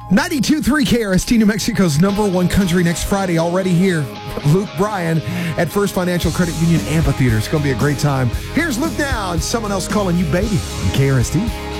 92.3 KRST, New Mexico's #1 country next Friday, already here. Luke Bryan at First Financial Credit Union Amphitheater. It's going to be a great time. Here's Luke now and someone else calling you baby on KRST.